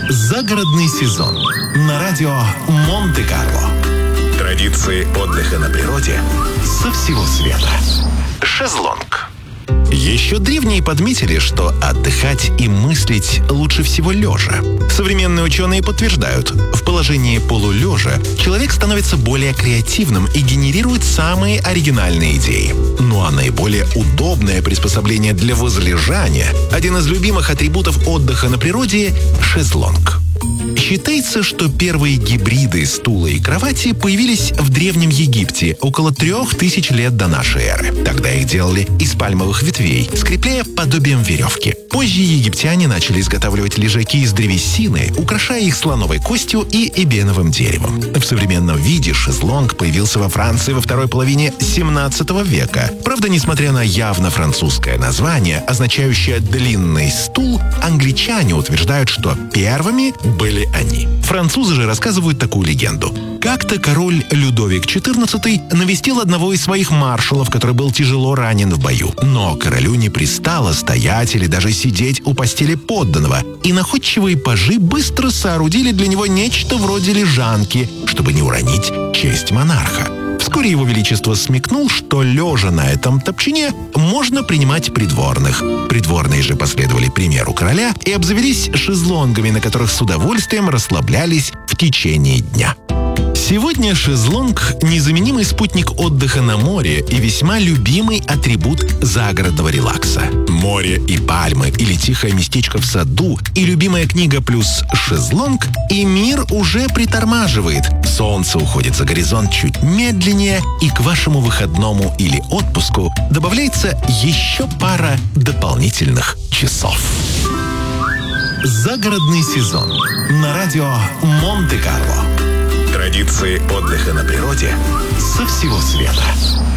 Загородный сезон на радио Монте-Карло. Традиции отдыха на природе со всего света. Шезлонг. Еще древние подметили, что отдыхать и мыслить лучше всего лежа. Современные ученые подтверждают, в положении полулежа человек становится более креативным и генерирует самые оригинальные идеи. Ну а наиболее удобное приспособление для возлежания – один из любимых атрибутов отдыха на природе – шезлонг. Считается, что первые гибриды стула и кровати появились в Древнем Египте около 3000 лет до нашей эры. Тогда их делали из пальмовых ветвей, скрепляя подобием веревки. Позже египтяне начали изготавливать лежаки из древесины, украшая их слоновой костью и эбеновым деревом. В современном виде шезлонг появился во Франции во второй половине 17 века. Правда, несмотря на явно французское название, означающее «длинный стул», англичане утверждают, что первыми были они. Французы же рассказывают такую легенду. Как-то король Людовик XIV навестил одного из своих маршалов, который был тяжело ранен в бою. Но королю не пристало стоять или даже сидеть у постели подданного, и находчивые пажи быстро соорудили для него нечто вроде лежанки, чтобы не уронить честь монарха. Вскоре его величество смекнул, что лежа на этом топчине можно принимать придворных. Придворные же последовали примеру короля и обзавелись шезлонгами, на которых с удовольствием расслаблялись в течение дня. Сегодня шезлонг – незаменимый спутник отдыха на море и весьма любимый атрибут загородного релакса. Море и пальмы или тихое местечко в саду и любимая книга плюс шезлонг, и мир уже притормаживает. Солнце уходит за горизонт чуть медленнее, и к вашему выходному или отпуску добавляется еще пара дополнительных часов. Загородный сезон на радио Монте-Карло. Традиции отдыха на природе со всего света.